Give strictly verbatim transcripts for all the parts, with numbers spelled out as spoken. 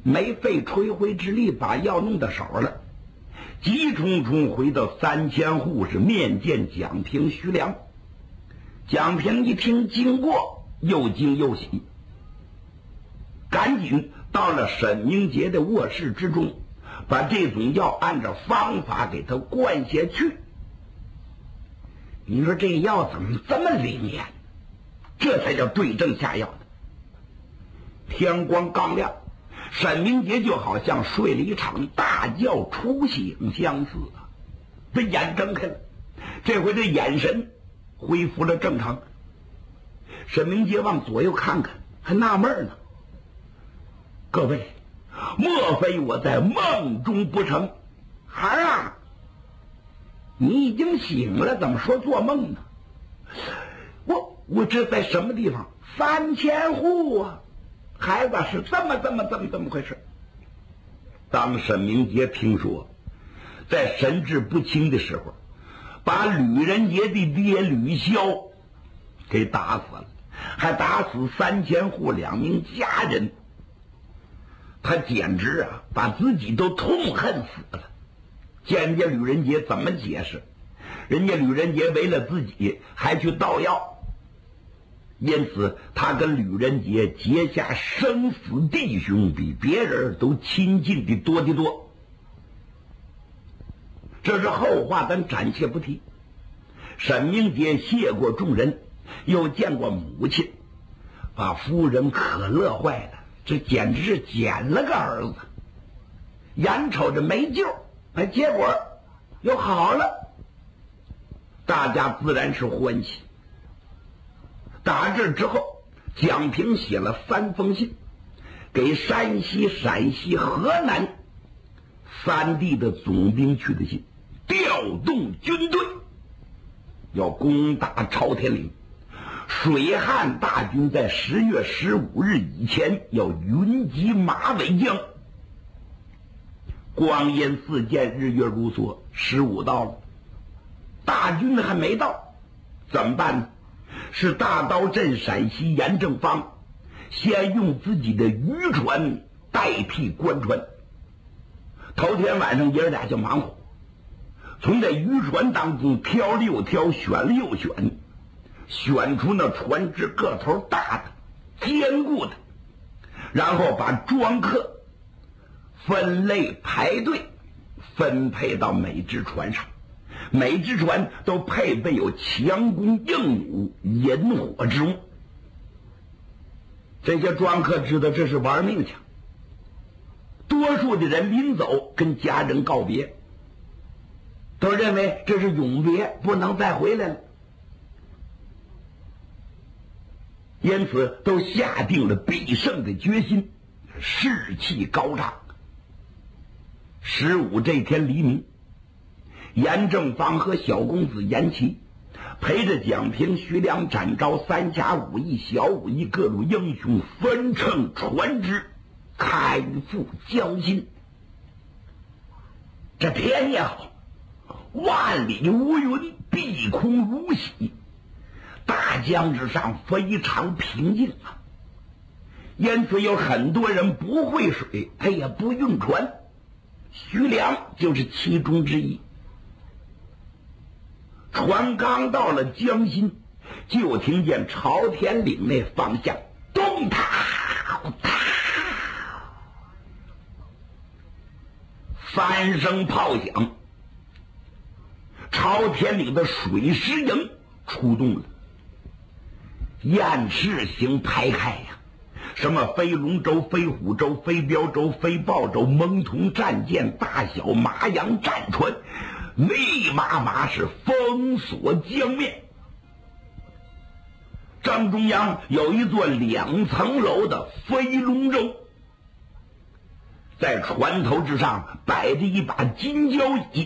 没费吹灰之力把药弄到手了，急冲冲回到三千户是面见蒋平、徐良。蒋平一听经过，又惊又喜，赶紧到了沈明杰的卧室之中，把这种药按照方法给他灌下去。你说这药怎么这么灵验？这才叫对症下药的。天光刚亮，沈明杰就好像睡了一场大觉初醒相似啊！这眼睁开了，这回这眼神恢复了正常。沈明杰往左右看看，还纳闷呢。各位，莫非我在梦中不成？孩儿啊，你已经醒了，怎么说做梦呢？我我这在什么地方？三千户啊！孩子是这么这么这么这么回事。当沈明杰听说在神志不清的时候把吕仁杰的爹吕潇给打死了，还打死三千户两名家人，他简直啊把自己都痛恨死了。见人家吕仁杰怎么解释？人家吕仁杰为了自己还去盗药，因此他跟吕仁杰结下生死弟兄，比别人都亲近的多得多。这是后话，咱暂且不提。沈明杰谢过众人，又见过母亲，把夫人可乐坏了，这简直是捡了个儿子。眼瞅着没救，哎，结果又好了，大家自然是欢喜。打这之后，蒋平写了三封信，给山西、陕西、河南三地的总兵去的信，调动军队，要攻打朝天岭。水汉大军在十月十五日以前要云集马尾江。光阴似箭，日月如梭，十五到了，大军还没到，怎么办呢？是大刀镇陕西严正方先用自己的渔船代替官船。头天晚上爷俩就忙活，从这渔船当中挑了又挑，选了又选，选出那船只个头大的坚固的，然后把装客分类排队分配到每只船上，每只船都配备有强弓硬弩、引火之物。这些庄客知道这是玩命枪，多数的人临走跟家人告别，都认为这是永别，不能再回来了，因此都下定了必胜的决心，士气高涨。十五这天黎明，严正方和小公子严琦陪着蒋平、徐良、展昭三甲武艺、小武艺各路英雄分乘船只开赴江心。这天也好，万里无云，碧空如洗，大江之上非常平静啊。因此有很多人不会水，他也不用船，徐良就是其中之一。船刚到了江心，就听见朝天岭那方向咚嗒嗒三声炮响，朝天岭的水师营出动了，雁翅形排开呀、啊，什么飞龙舟、飞虎舟、飞镖舟、飞豹舟、蒙童战舰、大小麻洋战船，密麻麻是封锁江面。正中央有一座两层楼的飞龙舟，在船头之上摆着一把金交椅。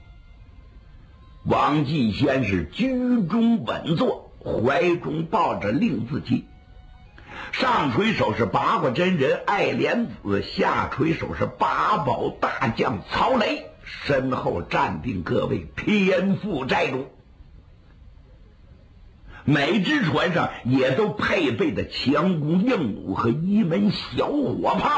王继先是居中稳坐，怀中抱着令字旗，上垂手是八卦真人爱莲子，下垂手是八宝大将曹雷，身后站定各位偏副寨主。每只船上也都配备的强弓硬弩和一门小火炮。